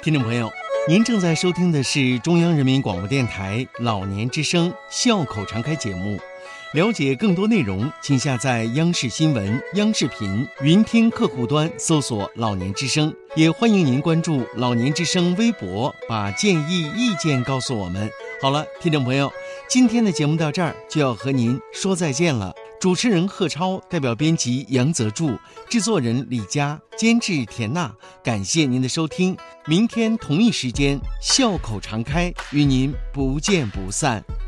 听众朋友，您正在收听的是中央人民广播电台老年之声笑口常开节目。了解更多内容，请下载央视新闻、央视频云听客户端搜索老年之声，也欢迎您关注老年之声微博，把建议意见告诉我们。好了，听众朋友，今天的节目到这儿就要和您说再见了。主持人贺超，代表编辑杨泽柱，制作人李佳，监制田娜，感谢您的收听。明天同一时间笑口常开，与您不见不散。